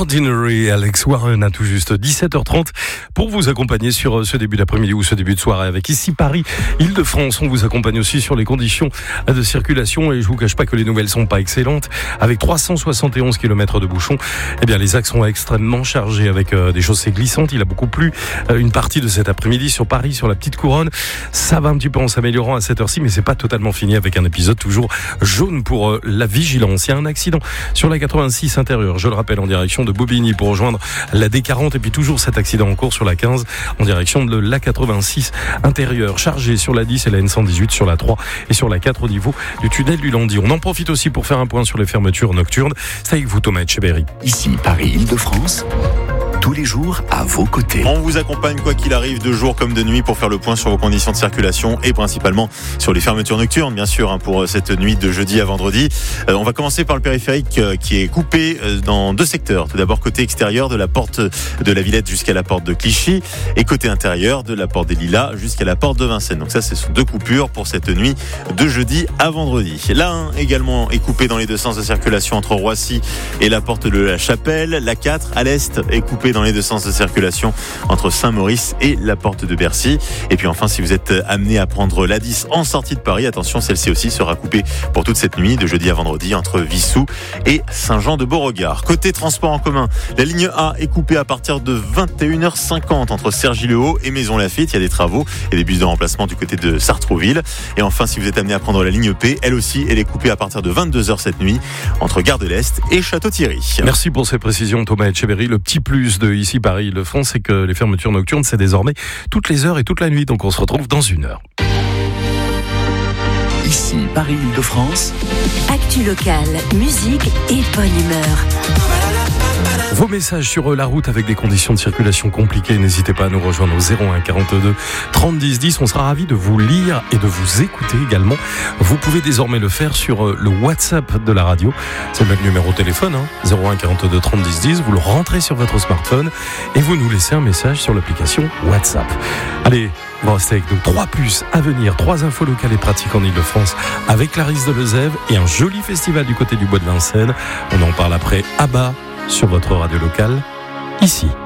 Ordinary, Alex Warren a tout juste 17h30 pour vous accompagner sur ce début d'après-midi ou ce début de soirée avec ici Paris, Île-de-France. On vous accompagne aussi sur les conditions de circulation et je vous cache pas que les nouvelles sont pas excellentes. Avec 371 km de bouchons, eh bien les axes sont extrêmement chargés avec des chaussées glissantes. Il a beaucoup plu une partie de cet après-midi sur Paris, sur la petite couronne. Ça va un petit peu en s'améliorant à cette heure-ci, mais c'est pas totalement fini avec un épisode toujours jaune pour la vigilance. Il y a un accident sur la 86 intérieure, je le rappelle, en direction de Bobigny pour rejoindre la D40 et puis toujours cet accident en cours sur la 15 en direction de la 86 intérieure, chargé sur la 10 et la N118 sur la 3 et sur la 4 au niveau du tunnel du Landy. On en profite aussi pour faire un point sur les fermetures nocturnes. C'est avec vous Thomas Etcheberry. Ici Paris, Île-de-France. Tous les jours à vos côtés. On vous accompagne quoi qu'il arrive de jour comme de nuit pour faire le point sur vos conditions de circulation et principalement sur les fermetures nocturnes bien sûr pour cette nuit de jeudi à vendredi. On va commencer par le périphérique qui est coupé dans deux secteurs. Tout d'abord côté extérieur de la porte de la Villette jusqu'à la porte de Clichy et côté intérieur de la porte des Lilas jusqu'à la porte de Vincennes. Donc ça ce sont deux coupures pour cette nuit de jeudi à vendredi. La 1 également est coupée dans les deux sens de circulation entre Roissy et la porte de la Chapelle. La 4 à l'est est coupée dans les deux sens de circulation entre Saint-Maurice et la porte de Bercy. Et puis enfin, si vous êtes amené à prendre la 10 en sortie de Paris, attention, celle-ci aussi sera coupée pour toute cette nuit de jeudi à vendredi entre Vissou et Saint-Jean-de-Beauregard. Côté transport en commun, la ligne A est coupée à partir de 21h50 entre Cergy-le-Haut et Maison-Lafitte. Il y a des travaux et des bus de remplacement du côté de Sartrouville. Et enfin, si vous êtes amené à prendre la ligne P, elle aussi, elle est coupée à partir de 22h cette nuit entre Gare de l'Est et Château-Thierry. Merci pour ces précisions Thomas Etcheberry. Le petit plus de ici Paris, Île-de-France, c'est que les fermetures nocturnes, c'est désormais toutes les heures et toute la nuit. Donc on se retrouve dans une heure. Ici Paris, Île-de-France. Actu locale, musique et bonne humeur. Vos messages sur la route avec des conditions de circulation compliquées, n'hésitez pas à nous rejoindre au 01 42 30 10 10. On sera ravis de vous lire et de vous écouter également. Vous pouvez désormais le faire sur le WhatsApp de la radio. C'est le même numéro de téléphone, 01 42 30 10 10. Vous le rentrez sur votre smartphone et vous nous laissez un message sur l'application WhatsApp. Allez, on va rester avec nous. 3 plus à venir, 3 infos locales et pratiques en Ile-de-France avec Clarisse de Lezève et un joli festival du côté du Bois de Vincennes. On en parle après. Abba sur votre radio locale, ici.